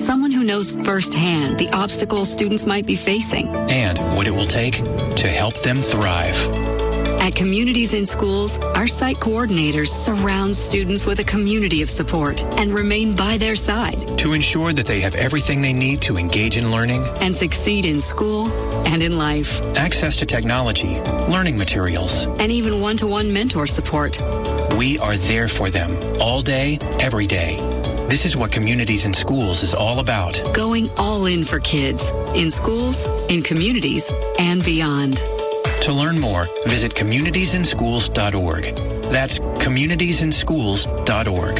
someone who knows firsthand the obstacles students might be facing. And what it will take to help them thrive. At Communities in Schools, our site coordinators surround students with a community of support and remain by their side to ensure that they have everything they need to engage in learning and succeed in school and in life. Access to technology, learning materials, and even one-to-one mentor support. We are there for them all day, every day. This is what Communities in Schools is all about. Going all in for kids, in schools, in communities, and beyond. To learn more, visit communitiesinschools.org. That's communitiesinschools.org.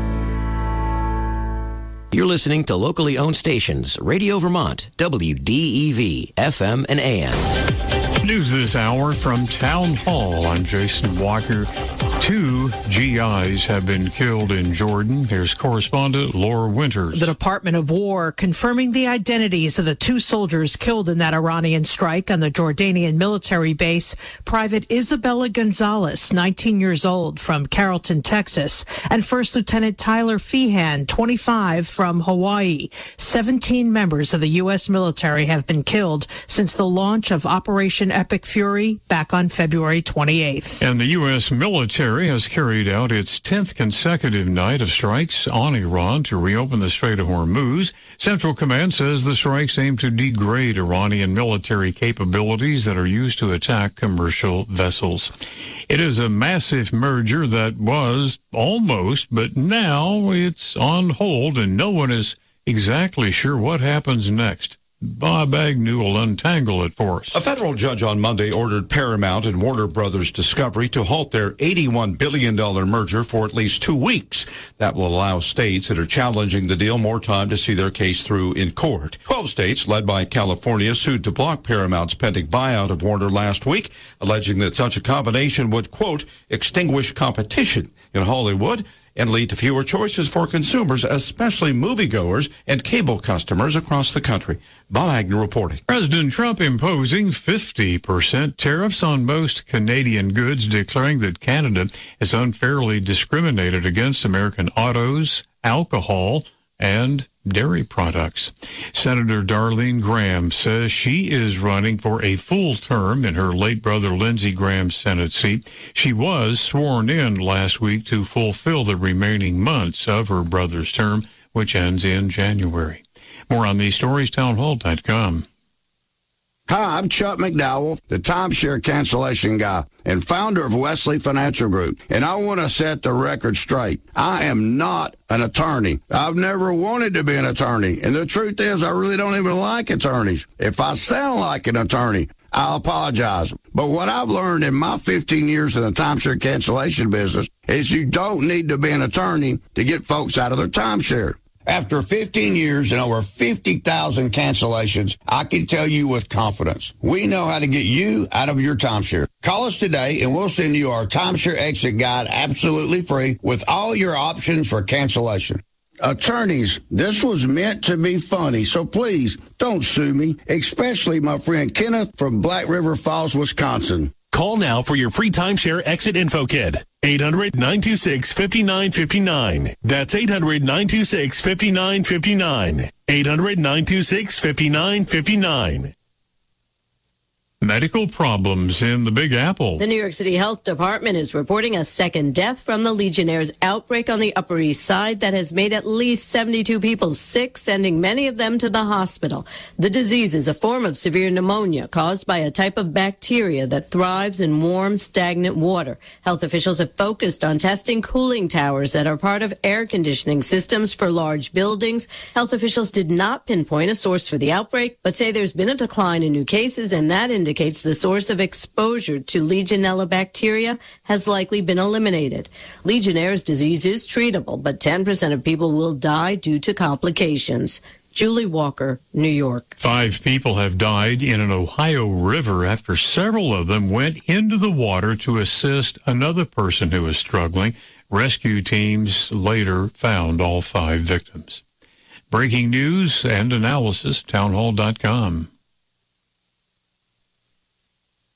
You're listening to locally owned stations, Radio Vermont, WDEV, FM and AM. News this hour from Town Hall. I'm Jason Walker. 2 GIs have been killed in Jordan. Here's correspondent Laura Winters. The Department of War confirming the identities of the 2 soldiers killed in that Iranian strike on the Jordanian military base. Private Isabella Gonzalez, 19 years old, from Carrollton, Texas, and First Lieutenant Tyler Feehan, 25, from Hawaii. 17 members of the U.S. military have been killed since the launch of Operation Epic Fury back on February 28th. And the U.S. military has carried out its 10th consecutive night of strikes on Iran to reopen the Strait of Hormuz. Central Command says the strikes aim to degrade Iranian military capabilities that are used to attack commercial vessels. It is a massive merger that was almost, but now it's on hold and no one is exactly sure what happens next. Bob Agnew will untangle it for us. A federal judge on Monday ordered Paramount and Warner Brothers Discovery to halt their $81 billion merger for at least 2 weeks. That will allow states that are challenging the deal more time to see their case through in court. 12 states, led by California, sued to block Paramount's pending buyout of Warner last week, alleging that such a combination would, quote, extinguish competition in Hollywood and lead to fewer choices for consumers, especially moviegoers and cable customers across the country. Bob Agnew reporting. President Trump imposing 50% tariffs on most Canadian goods, declaring that Canada has unfairly discriminated against American autos, alcohol, and dairy products. Senator Darlene Graham says she is running for a full term in her late brother Lindsey Graham's Senate seat. She was sworn in last week to fulfill the remaining months of her brother's term, which ends in January. More on these stories, townhall.com. Hi, I'm Chuck McDowell, the timeshare cancellation guy and founder of Wesley Financial Group, and I want to set the record straight. I am not an attorney. I've never wanted to be an attorney, and the truth is I really don't even like attorneys. If I sound like an attorney, I'll apologize. But what I've learned in my 15 years in the timeshare cancellation business is you don't need to be an attorney to get folks out of their timeshare. After 15 years and over 50,000 cancellations, I can tell you with confidence, we know how to get you out of your timeshare. Call us today and we'll send you our timeshare exit guide absolutely free with all your options for cancellation. Attorneys, this was meant to be funny, so please don't sue me, especially my friend Kenneth from Black River Falls, Wisconsin. Call now for your free timeshare exit info kit. 800-926-5959. That's 800-926-5959. 800-926-5959. Medical problems in the Big Apple. The New York City Health Department is reporting a second death from the Legionnaire's outbreak on the Upper East Side that has made at least 72 people sick, sending many of them to the hospital. The disease is a form of severe pneumonia caused by a type of bacteria that thrives in warm, stagnant water. Health officials have focused on testing cooling towers that are part of air conditioning systems for large buildings. Health officials did not pinpoint a source for the outbreak, but say there's been a decline in new cases, and that indicates the source of exposure to Legionella bacteria has likely been eliminated. Legionnaire's disease is treatable, but 10% of people will die due to complications. Julie Walker, New York. 5 people have died in an Ohio river after several of them went into the water to assist another person who was struggling. Rescue teams later found all 5 victims. Breaking news and analysis, townhall.com.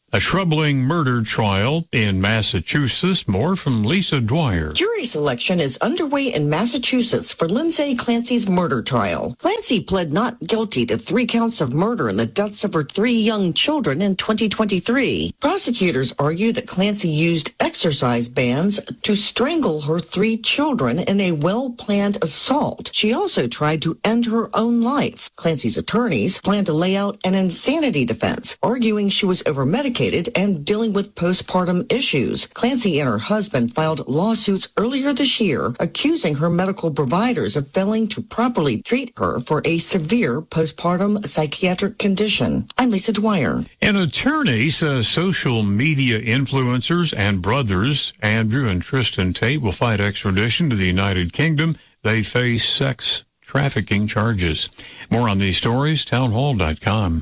A troubling murder trial in Massachusetts. More from Lisa Dwyer. Jury selection is underway in Massachusetts for Lindsay Clancy's murder trial. Clancy pled not guilty to 3 counts of murder in the deaths of her 3 young children in 2023. Prosecutors argue that Clancy used exercise bands to strangle her 3 children in a well-planned assault. She also tried to end her own life. Clancy's attorneys plan to lay out an insanity defense, arguing she was over-medicated and dealing with postpartum issues. Clancy and her husband filed lawsuits earlier this year, accusing her medical providers of failing to properly treat her for a severe postpartum psychiatric condition. I'm Lisa Dwyer. An attorney says social media influencers and brothers Andrew and Tristan Tate will fight extradition to the United Kingdom. They face sex trafficking charges. More on these stories, townhall.com.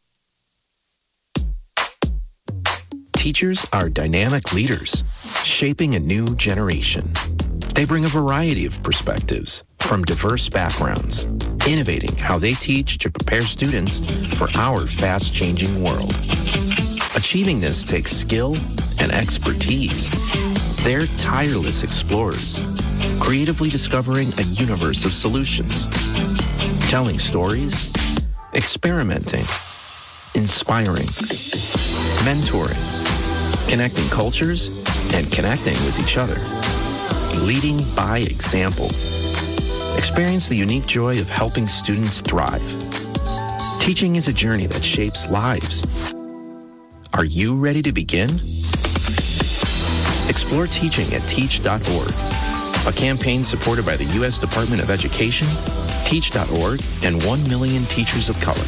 Teachers are dynamic leaders, shaping a new generation. They bring a variety of perspectives from diverse backgrounds, innovating how they teach to prepare students for our fast-changing world. Achieving this takes skill and expertise. They're tireless explorers, creatively discovering a universe of solutions, telling stories, experimenting, inspiring, mentoring, connecting cultures, and connecting with each other. Leading by example. Experience the unique joy of helping students thrive. Teaching is a journey that shapes lives. Are you ready to begin? Explore teaching at teach.org, a campaign supported by the U.S. Department of Education, teach.org, and 1 million teachers of color.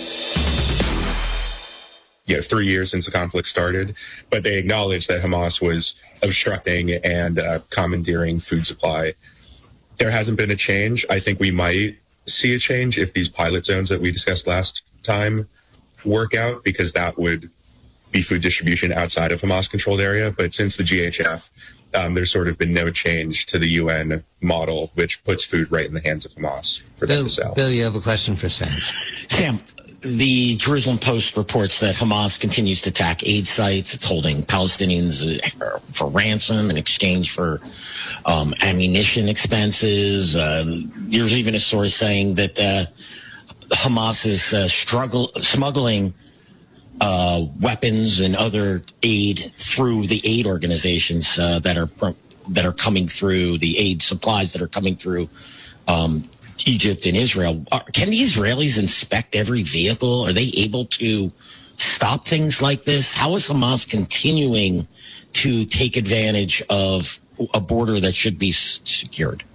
3 years since the conflict started, but they acknowledged that Hamas was obstructing and commandeering food supply. There hasn't been a change. I think we might see a change if these pilot zones that we discussed last time work out, because that would be food distribution outside of Hamas-controlled area. But since the GHF, there's sort of been no change to the UN model, which puts food right in the hands of Hamas for them to sell. Bill, you have a question for Sam. Sam, the Jerusalem Post reports that Hamas continues to attack aid sites. It's holding Palestinians for ransom in exchange for ammunition expenses. There's even a source saying that Hamas is smuggling weapons and other aid through the aid organizations that are coming through, the aid supplies that are coming through Egypt and Israel. Can the Israelis inspect every vehicle? Are they able to stop things like this? How is Hamas continuing to take advantage of a border that should be secured?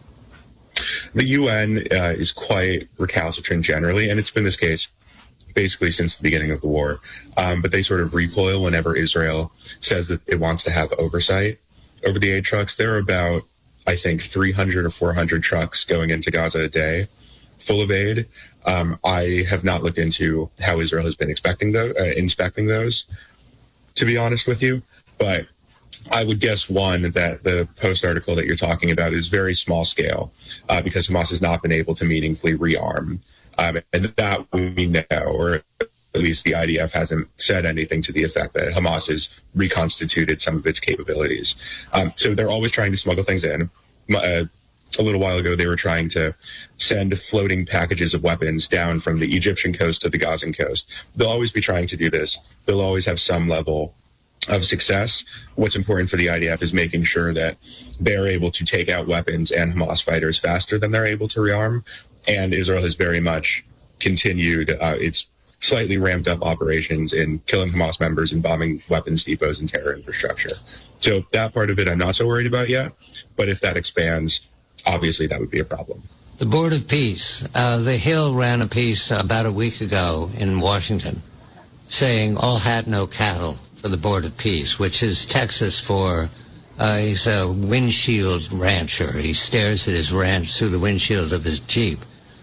The UN is quite recalcitrant generally, and it's been this case basically since the beginning of the war. But they sort of recoil whenever Israel says that it wants to have oversight over the aid trucks. There are about, I think, 300 or 400 trucks going into Gaza a day full of aid. I have not looked into how Israel has been inspecting those, to be honest with you. But I would guess, one, that the Post article that you're talking about is very small scale because Hamas has not been able to meaningfully rearm. And that we know, or at least the IDF hasn't said anything to the effect that Hamas has reconstituted some of its capabilities. So they're always trying to smuggle things in. A little while ago, they were trying to send floating packages of weapons down from the Egyptian coast to the Gazan coast. They'll always be trying to do this. They'll always have some level of success. What's important for the IDF is making sure that they're able to take out weapons and Hamas fighters faster than they're able to rearm. And Israel has very much continued its slightly ramped up operations in killing Hamas members and bombing weapons depots and terror infrastructure. So that part of it I'm not so worried about yet. But if that expands, obviously that would be a problem. The Board of Peace. The Hill ran a piece about a week ago in Washington saying all hat, no cattle for the Board of Peace, which is Texas for he's a windshield rancher. He stares at his ranch through the windshield of his Jeep.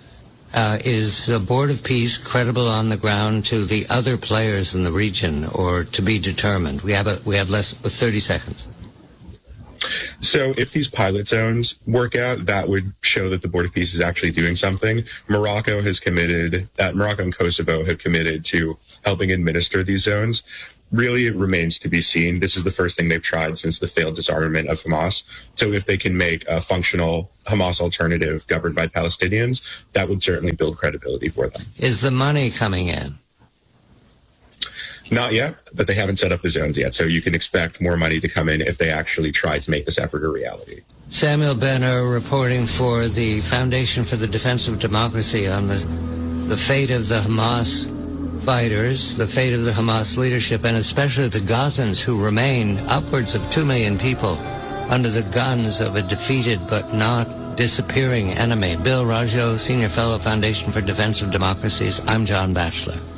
Is the Board of Peace credible on the ground to the other players in the region, or to be determined? We have less than 30 seconds. So if these pilot zones work out, that would show that the Board of Peace is actually doing something. Morocco and Kosovo have committed to helping administer these zones. really, it remains to be seen. This is the first thing they've tried since the failed disarmament of Hamas. So if they can make a functional Hamas alternative governed by Palestinians, that would certainly build credibility for them. Is the money coming in? Not yet, but they haven't set up the zones yet. So you can expect more money to come in if they actually try to make this effort a reality. Samuel Benner reporting for the Foundation for the Defense of Democracy on the fate of the Hamas fighters, the fate of the Hamas leadership, and especially the Gazans who remain, upwards of 2 million people, under the guns of a defeated but not disappearing enemy. Bill Raggio, Senior Fellow, Foundation for Defense of Democracies. I'm John Batchelor.